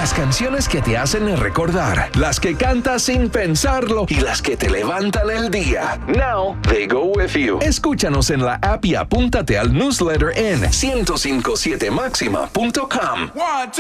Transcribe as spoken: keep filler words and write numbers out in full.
Las canciones que te hacen recordar, las que cantas sin pensarlo y las que te levantan el día. Now they go with you. Escúchanos en la app y apúntate al newsletter en ciento cincuenta y siete máxima punto com.